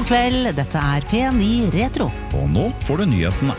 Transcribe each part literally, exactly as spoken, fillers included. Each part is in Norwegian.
God kveld, dette er P ni Retro. Og nå får du nyhetene.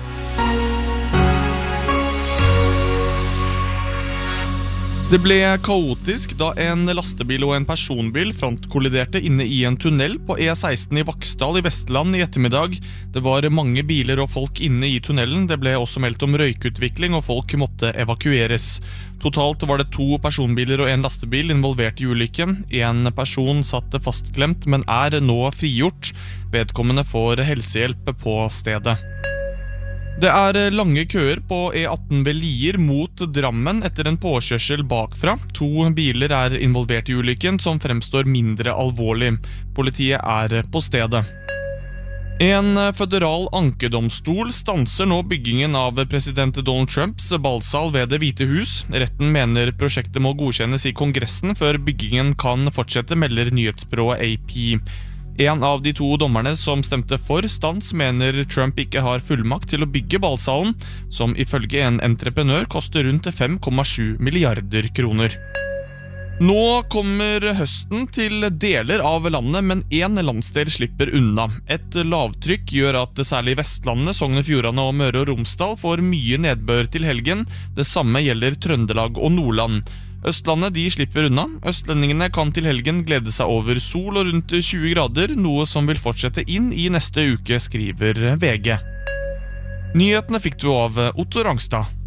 Det ble kaotisk da en lastebil og en personbil frontkolliderte inne i en tunnel på E seksten i Vaksdal i Vestland i ettermiddag. Det var mange biler og folk inne i tunnelen. Det ble også meldt om røykutvikling, og folk måtte evakueres. Totalt var det to personbiler og en lastebil involvert i ulykken. En person satt fastklemt, men er nå frigjort. Vedkommende får helsehjelp på stedet. Det er lange køer på E atten ved Lier mot Drammen etter en påkjørsel bakfra. To biler er involvert i ulykken, som fremstår mindre alvorlig. Politiet er på stedet. En føderal ankedomstol stanser nå byggingen av president Donald Trumps ballsal ved Det hvite hus. Retten mener prosjektet må godkjennes i Kongressen før byggingen kan fortsette, melder nyhetsbyrået A P. En av de to dommerne som stemte for stans mener Trump ikke har fullmakt til å bygge ballsalen, som ifølge en entreprenør koster rundt fem komma sju milliarder kroner. Nå kommer høsten til deler av landet, men en landsdel slipper unna. Et lavtrykk gjør at særlig Vestlandet, Sogn og Fjordane og Møre og Romsdal får mye nedbør til helgen. Det samme gjelder Trøndelag og Nordland. Østlandet de slipper unna. Østlendingene kan til helgen glede seg over sol og rundt tjue grader, noe som vil fortsette inn i neste uke, skriver V G. Nyhetene fikk du av Otto Rangstad.